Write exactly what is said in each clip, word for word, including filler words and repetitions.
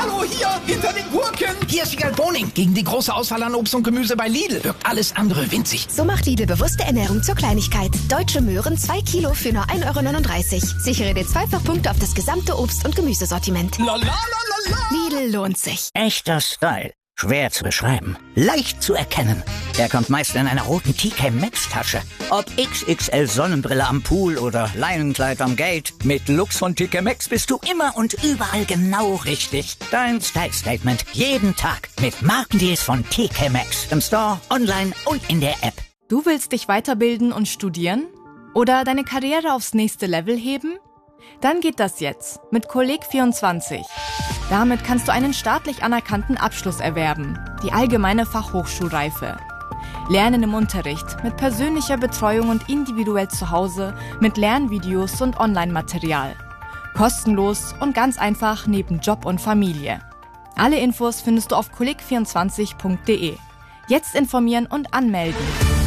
hallo, hier, hinter den Gurken. Hier ist Wiegald Boning. Gegen die große Auswahl an Obst und Gemüse bei Lidl wirkt alles andere winzig. So macht Lidl bewusste Ernährung zur Kleinigkeit. Deutsche Möhren zwei Kilo für nur ein Euro neununddreißig. Sichere dir Zweifachpunkte auf das gesamte Obst- und Gemüsesortiment. La la la la la. Lidl lohnt sich. Echter Style. Schwer zu beschreiben. Leicht zu erkennen. Er kommt meist in einer roten T K Maxx Tasche. Ob X X L Sonnenbrille am Pool oder Leinenkleid am Gate. Mit Looks von T K Maxx bist du immer und überall genau richtig. Dein Style Statement jeden Tag mit Markendeals von T K Maxx. Im Store, online und in der App. Du willst dich weiterbilden und studieren? Oder deine Karriere aufs nächste Level heben? Dann geht das jetzt mit Kolleg vierundzwanzig. Damit kannst du einen staatlich anerkannten Abschluss erwerben, die allgemeine Fachhochschulreife. Lernen im Unterricht, mit persönlicher Betreuung und individuell zu Hause, mit Lernvideos und Online-Material. Kostenlos und ganz einfach neben Job und Familie. Alle Infos findest du auf kolleg vierundzwanzig punkt de. Jetzt informieren und anmelden.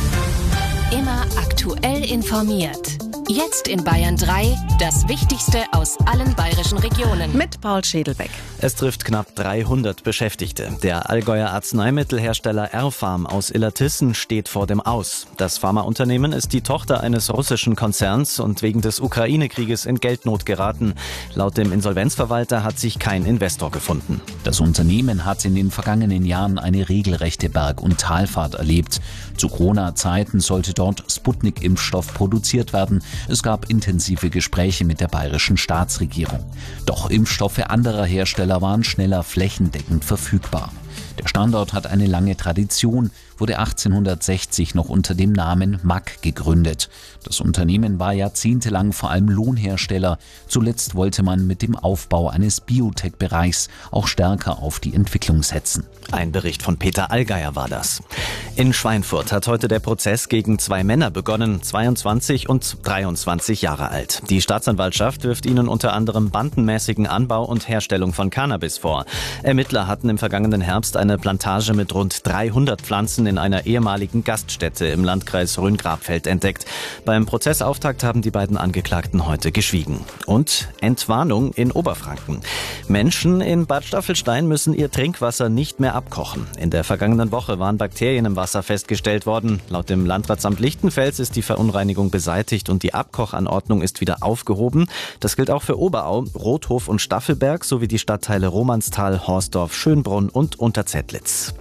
Immer aktuell informiert. Jetzt in Bayern drei, das Wichtigste aus allen bayerischen Regionen. Mit Paul Schädelbeck. Es trifft knapp dreihundert Beschäftigte. Der Allgäuer Arzneimittelhersteller R-Pharm aus Illertissen steht vor dem Aus. Das Pharmaunternehmen ist die Tochter eines russischen Konzerns und wegen des Ukraine-Krieges in Geldnot geraten. Laut dem Insolvenzverwalter hat sich kein Investor gefunden. Das Unternehmen hat in den vergangenen Jahren eine regelrechte Berg- und Talfahrt erlebt. Zu Corona-Zeiten sollte dort Sputnik-Impfstoff produziert werden. Es gab intensive Gespräche mit der bayerischen Staatsregierung. Doch Impfstoffe anderer Hersteller waren schneller flächendeckend verfügbar. Der Standort hat eine lange Tradition, wurde achtzehnhundertsechzig noch unter dem Namen M A C gegründet. Das Unternehmen war jahrzehntelang vor allem Lohnhersteller. Zuletzt wollte man mit dem Aufbau eines Biotech-Bereichs auch stärker auf die Entwicklung setzen. Ein Bericht von Peter Allgeier war das. In Schweinfurt hat heute der Prozess gegen zwei Männer begonnen, zweiundzwanzig und dreiundzwanzig Jahre alt. Die Staatsanwaltschaft wirft ihnen unter anderem bandenmäßigen Anbau und Herstellung von Cannabis vor. Ermittler hatten im vergangenen Herbst eine Plantage mit rund dreihundert Pflanzen in einer ehemaligen Gaststätte im Landkreis Rhön-Grabfeld entdeckt. Beim Prozessauftakt haben die beiden Angeklagten heute geschwiegen. Und Entwarnung in Oberfranken. Menschen in Bad Staffelstein müssen ihr Trinkwasser nicht mehr abkochen. In der vergangenen Woche waren Bakterien im Wasser festgestellt worden. Laut dem Landratsamt Lichtenfels ist die Verunreinigung beseitigt und die Abkochanordnung ist wieder aufgehoben. Das gilt auch für Oberau, Rothof und Staffelberg sowie die Stadtteile Romansthal, Horsdorf, Schönbrunn und Unterzettlitz.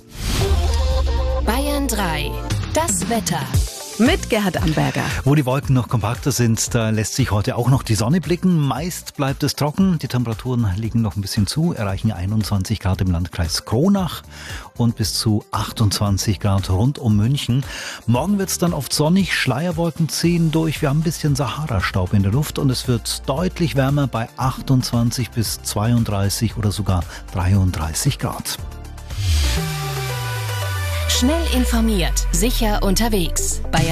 Bayern drei, das Wetter. Mit Gerhard Amberger. Wo die Wolken noch kompakter sind, da lässt sich heute auch noch die Sonne blicken. Meist bleibt es trocken. Die Temperaturen liegen noch ein bisschen zu, erreichen einundzwanzig Grad im Landkreis Kronach und bis zu achtundzwanzig Grad rund um München. Morgen wird es dann oft sonnig, Schleierwolken ziehen durch. Wir haben ein bisschen Sahara-Staub in der Luft und es wird deutlich wärmer bei achtundzwanzig bis zweiunddreißig oder sogar dreiunddreißig Grad. Schnell informiert, sicher unterwegs. Bayern